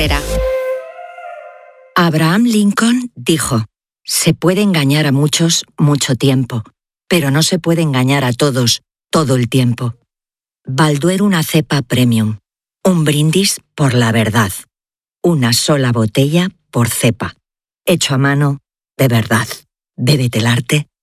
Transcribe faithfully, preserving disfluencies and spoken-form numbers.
carretera. Abraham Lincoln dijo: se puede engañar a muchos mucho tiempo, pero no se puede engañar a todos todo el tiempo. Balduer una cepa premium. Un brindis por la verdad. Una sola botella por cepa. Hecho a mano, de verdad. Bébete el arte